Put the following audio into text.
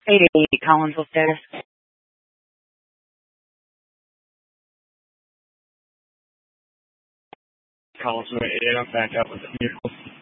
888 Collinsville status. Collinsville 88, I'm back up with the vehicle.